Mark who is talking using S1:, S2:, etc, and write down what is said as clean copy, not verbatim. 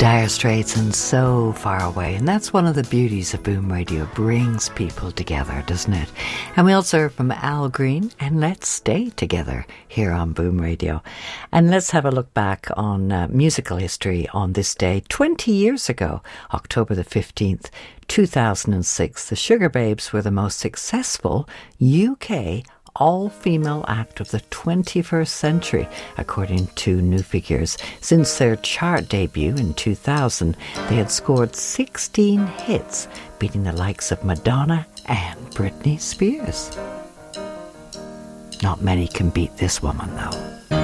S1: Dire Straits and So Far Away. And that's one of the beauties of Boom Radio. Brings people together, doesn't it? And we also heard from Al Green and Let's Stay Together here on Boom Radio. And let's have a look back on musical history on this day. 20 years ago, October the 15th, 2006, the Sugar Babes were the most successful UK all-female act of the 21st century, according to New Figures. Since their chart debut in 2000, they had scored 16 hits, beating the likes of Madonna and Britney Spears. Not many can beat this woman, though.